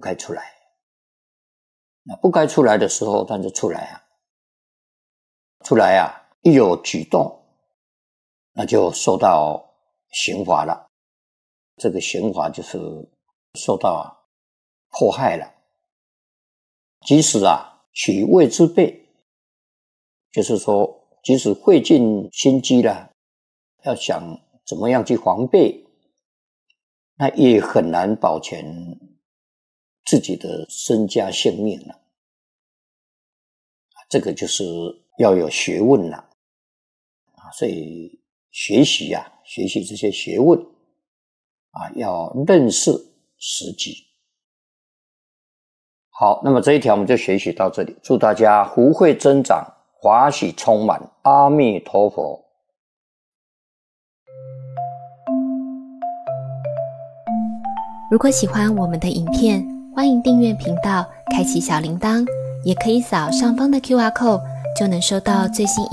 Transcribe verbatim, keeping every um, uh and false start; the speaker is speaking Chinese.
该出来。那不该出来的时候，他就出来啊，出来啊，一有举动，那就受到刑罚了。这个刑罚就是受到啊迫害了。即使啊取位之备，就是说即使费尽心机了，要想怎么样去防备，那也很难保全自己的身家性命了。这个就是要有学问了啊，所以学习啊，学习这些学问啊，要认识时机。好，那么这一条我们就学习到这里，祝大家福慧增长，华喜充满，阿弥陀佛。 如果喜欢我们的影片，欢迎订阅频道，开启小铃铛，也可以扫上方的 Q R code， 就能收到最新影